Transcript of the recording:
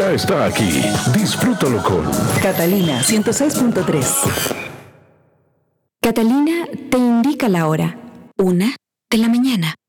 ya está aquí. Disfrútalo con Catalina 106.3. Catalina te indica la hora. 1 de la mañana.